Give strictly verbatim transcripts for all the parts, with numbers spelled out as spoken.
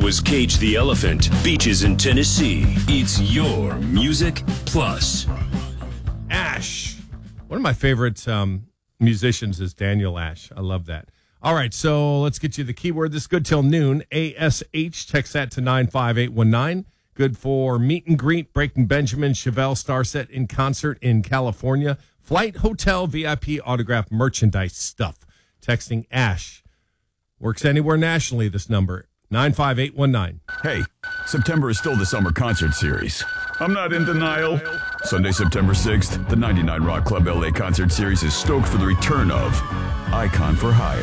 is Cage the Elephant, Beaches in Tennessee. It's your Music Plus. Ash. One of my favorite um, musicians is Daniel Ash. I love that. All right, so let's get you the keyword. This is good till noon. A S H. Text that to nine five eight one nine. Good for meet and greet, Breaking Benjamin, Chevelle Starset in concert in California. Flight, hotel, V I P, autograph, merchandise stuff. Texting Ash. Works anywhere nationally, this number, nine five eight one nine. Hey, September is still the summer concert series. I'm not in denial. Sunday, September sixth, the ninety-nine Rock Club L A concert series is stoked for the return of Icon for Hire.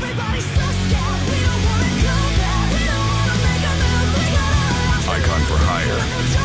Icon for Hire.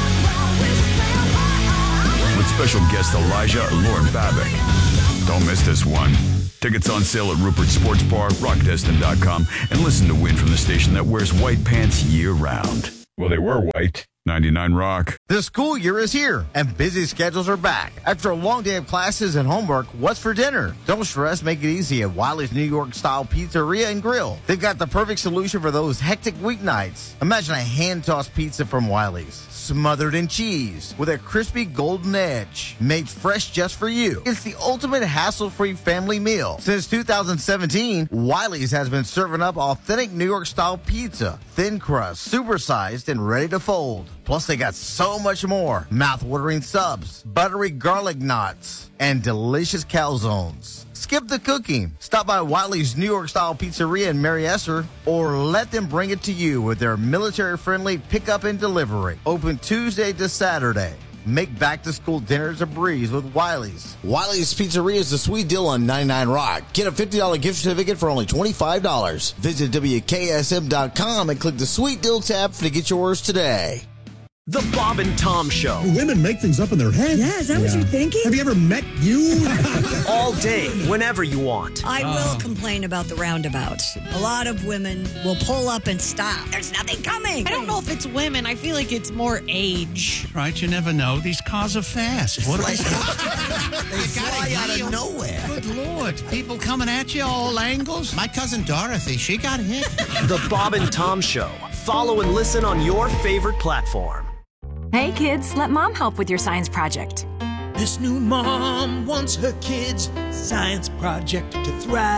With special guest Elijah and Lauren Babick. Don't miss this one. Tickets on sale at Rupert Sports Bar, rock destin dot com, and listen to Win from the station that wears white pants year-round. Well, they were white. ninety-nine Rock. The school year is here, and busy schedules are back. After a long day of classes and homework, what's for dinner? Don't stress, make it easy at Wiley's New York-style pizzeria and grill. They've got the perfect solution for those hectic weeknights. Imagine a hand-tossed pizza from Wiley's, smothered in cheese, with a crispy golden edge, made fresh just for you. It's the ultimate hassle-free family meal. Since two thousand seventeen, Wiley's has been serving up authentic New York-style pizza, thin crust, supersized, and ready to fold. Plus, they got so much more. Mouth-watering subs, buttery garlic knots, and delicious calzones. Skip the cooking. Stop by Wiley's New York-style pizzeria in Mary Esser, or let them bring it to you with their military-friendly pickup and delivery. Open Tuesday to Saturday. Make back-to-school dinners a breeze with Wiley's. Wiley's Pizzeria is the sweet deal on ninety-nine Rock. Get a fifty dollars gift certificate for only twenty-five dollars. Visit W K S M dot com and click the Sweet Deal tab to get yours today. The Bob and Tom Show. Women make things up in their head. Yeah, is that yeah. what you're thinking? Have you ever met you? All day, whenever you want. I oh. will complain about the roundabouts. A lot of women will pull up and stop. There's nothing coming. I don't know if it's women. I feel like it's more age. Right, you never know. These cars are fast. What are they? They fly out of nowhere. Good Lord. People coming at you all angles. My cousin Dorothy, she got hit. The Bob and Tom Show. Follow and listen on your favorite platform. Hey kids, let mom help with your science project. This new mom wants her kids' science project to thrive.